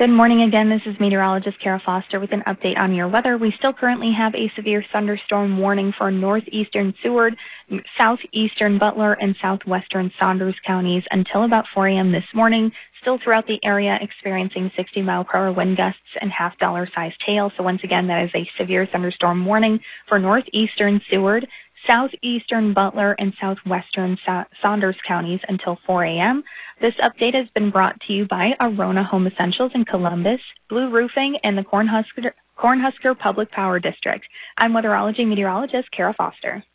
Good morning again. This is meteorologist Kara Foster with an update on your weather. We still currently have a severe thunderstorm warning for northeastern Seward, southeastern Butler, and southwestern Saunders counties until about 4 a.m. this morning. Still throughout the area experiencing 60-mile-per-hour wind gusts and half-dollar-sized hail. So once again, that is a severe thunderstorm warning for northeastern Seward, southeastern Butler, and southwestern Saunders counties until 4 a.m. This update has been brought to you by Arona Home Essentials in Columbus, Blue Roofing, and the Cornhusker Public Power District. I'm weatherology meteorologist Kara Foster.